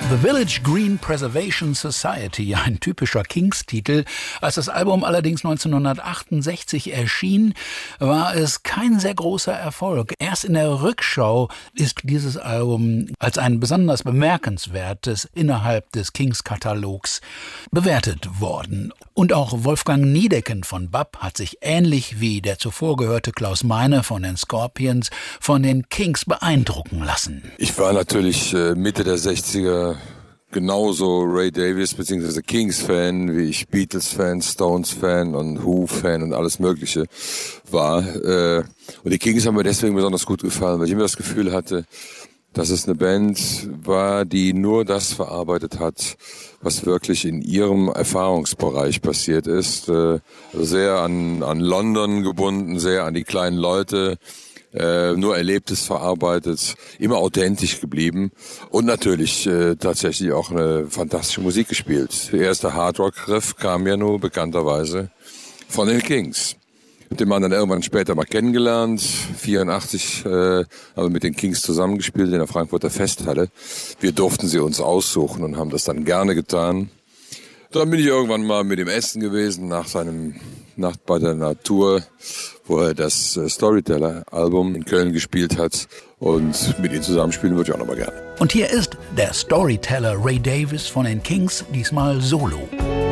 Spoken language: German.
The Village Green Preservation Society, ein typischer Kings-Titel. Als das Album allerdings 1968 erschien, war es kein sehr großer Erfolg. Erst in der Rückschau ist dieses Album als ein besonders bemerkenswertes innerhalb des Kings-Katalogs bewertet worden. Und auch Wolfgang Niedecken von BAP hat sich ähnlich wie der zuvor gehörte Klaus Meine von den Scorpions von den Kings beeindrucken lassen. Ich war natürlich Mitte der 60er genauso Ray Davies bzw. Kings-Fan, wie ich Beatles-Fan, Stones-Fan und Who-Fan und alles Mögliche war. Und die Kings haben mir deswegen besonders gut gefallen, weil ich immer das Gefühl hatte, dass es eine Band war, die nur das verarbeitet hat, was wirklich in ihrem Erfahrungsbereich passiert ist. Also sehr an London gebunden, sehr an die kleinen Leute, nur Erlebtes verarbeitet, immer authentisch geblieben und natürlich tatsächlich auch eine fantastische Musik gespielt. Der erste Hardrock-Riff kam ja nur bekannterweise von den Kings. Den Mann dann irgendwann später mal kennengelernt. 1984 haben wir mit den Kings zusammengespielt in der Frankfurter Festhalle. Wir durften sie uns aussuchen und haben das dann gerne getan. Dann bin ich irgendwann mal mit ihm essen gewesen nach seinem Nacht bei der Natur, wo er das Storyteller-Album in Köln gespielt hat. Und mit ihm zusammenspielen würde ich auch noch mal gerne. Und hier ist der Storyteller Ray Davies von den Kings, diesmal solo.